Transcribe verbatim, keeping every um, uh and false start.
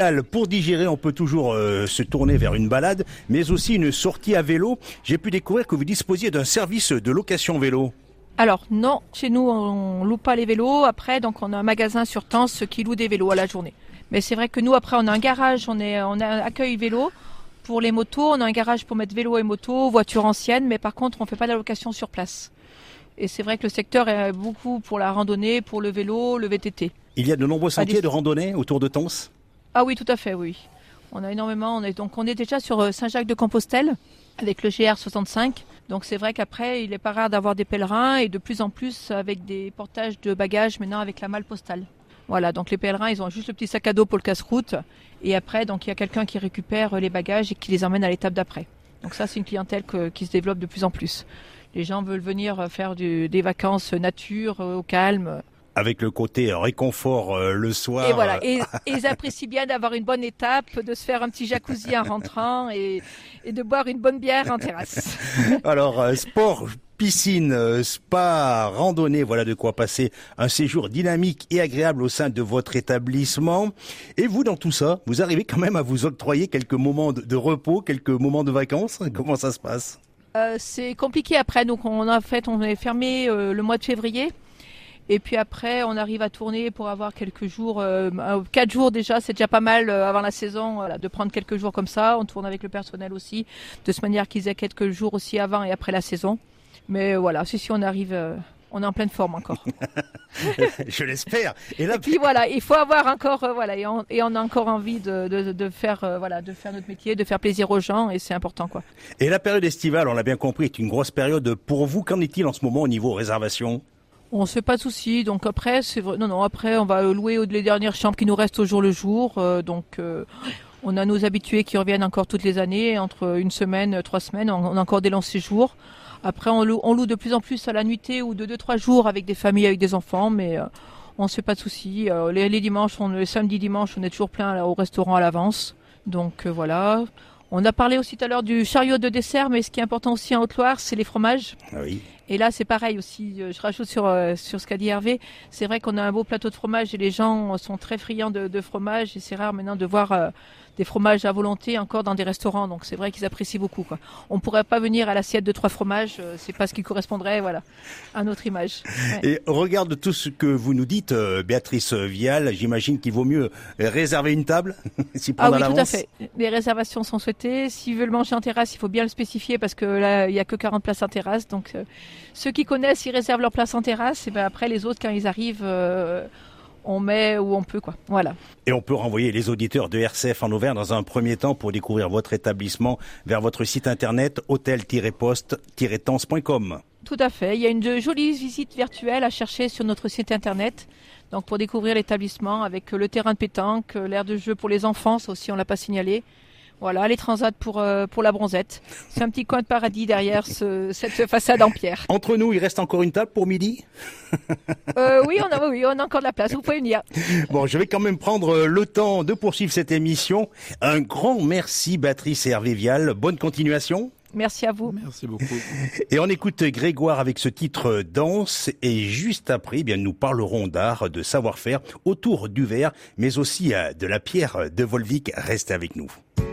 Pour digérer, on peut toujours euh, se tourner vers une balade, mais aussi une sortie à vélo. J'ai pu découvrir que vous disposiez d'un service de location vélo. Alors non, chez nous on loue pas les vélos. Après, donc on a un magasin sur Tence qui loue des vélos à la journée. Mais c'est vrai que nous après on a un garage, on est on a un accueil vélo pour les motos. On a un garage pour mettre vélo et moto, voitures anciennes. Mais par contre on fait pas de la location sur place. Et c'est vrai que le secteur est beaucoup pour la randonnée, pour le vélo, le V T T. Il y a de nombreux sentiers de randonnée autour de Tence. Ah oui, tout à fait, oui. On a énormément. On est, donc on est déjà sur Saint-Jacques-de-Compostelle avec le G R soixante-cinq. Donc c'est vrai qu'après, il n'est pas rare d'avoir des pèlerins et de plus en plus avec des portages de bagages maintenant avec la malle postale. Voilà, donc les pèlerins, ils ont juste le petit sac à dos pour le casse-route. Et après, donc il y a quelqu'un qui récupère les bagages et qui les emmène à l'étape d'après. Donc ça, c'est une clientèle que, qui se développe de plus en plus. Les gens veulent venir faire du, des vacances nature, au calme. Avec le côté réconfort euh, le soir. Et voilà, et, et ils apprécient bien d'avoir une bonne étape, de se faire un petit jacuzzi en rentrant et, et de boire une bonne bière en terrasse. Alors, euh, sport, piscine, euh, spa, randonnée, voilà de quoi passer un séjour dynamique et agréable au sein de votre établissement. Et vous, dans tout ça, vous arrivez quand même à vous octroyer quelques moments de, de repos, quelques moments de vacances. Comment ça se passe ? euh, C'est compliqué après, donc on a fait, on est fermé euh, le mois de février. Et puis après, on arrive à tourner pour avoir quelques jours, euh, quatre jours déjà, c'est déjà pas mal euh, avant la saison, voilà, de prendre quelques jours comme ça. On tourne avec le personnel aussi, de cette manière qu'ils aient quelques jours aussi avant et après la saison. Mais euh, voilà, si, si on arrive, euh, on est en pleine forme encore. Je l'espère. Et, là... et puis voilà, il faut avoir encore, euh, voilà, et on, et on a encore envie de, de, de faire, euh, voilà, de faire notre métier, de faire plaisir aux gens, et c'est important, quoi. Et la période estivale, on l'a bien compris, est une grosse période pour vous. Qu'en est-il en ce moment au niveau réservation ? On se fait pas de soucis, donc après c'est vrai, non non après on va louer les dernières chambres qui nous restent au jour le jour, euh, donc euh, on a nos habitués qui reviennent encore toutes les années, entre une semaine, trois semaines, on, on a encore des longs séjours. Après on loue, on loue de plus en plus à la nuitée ou de deux trois jours avec des familles avec des enfants, mais euh, on se fait pas de soucis. Euh, les, les dimanches, on, les samedis dimanches, on est toujours plein là, au restaurant à l'avance, donc euh, voilà. On a parlé aussi tout à l'heure du chariot de dessert, mais ce qui est important aussi en Haute-Loire, c'est les fromages. Oui. Et là, c'est pareil aussi. Je rajoute sur euh, sur ce qu'a dit Hervé. C'est vrai qu'on a un beau plateau de fromage et les gens sont très friands de, de fromage. Et c'est rare maintenant de voir euh, des fromages à volonté encore dans des restaurants. Donc c'est vrai qu'ils apprécient beaucoup, quoi. On pourrait pas venir à l'assiette de trois fromages. Euh, c'est pas ce qui correspondrait, voilà, à notre image. Ouais. Et regarde tout ce que vous nous dites, euh, Béatrice Vial. J'imagine qu'il vaut mieux réserver une table, s'y prendre ah oui, à l'avance. Tout à fait. Les réservations sont souhaitées. S'ils veulent manger en terrasse, il faut bien le spécifier parce que là, il y a que quarante places en terrasse. Donc euh, ceux qui connaissent, ils réservent leur place en terrasse. Et ben après, les autres, quand ils arrivent, euh, on met où on peut, quoi. Voilà. Et on peut renvoyer les auditeurs de R C F en Auvergne dans un premier temps pour découvrir votre établissement vers votre site internet hôtel tiret poste tiret tence point com. Tout à fait. Il y a une jolie visite virtuelle à chercher sur notre site internet. Donc pour découvrir l'établissement avec le terrain de pétanque, l'aire de jeu pour les enfants, ça aussi on l'a pas signalé. Voilà, les transats pour euh, pour la Bronzette. C'est un petit coin de paradis derrière ce, cette façade en pierre. Entre nous, il reste encore une table pour midi. euh, Oui, on a oui, on a encore de la place. Vous pouvez venir. Bon, je vais quand même prendre le temps de poursuivre cette émission. Un grand merci, Béatrice et Hervé Vial. Bonne continuation. Merci à vous. Merci beaucoup. Et on écoute Grégoire avec ce titre Danse et juste après, eh bien, nous parlerons d'art, de savoir-faire autour du verre, mais aussi de la pierre de Volvic. Restez avec nous.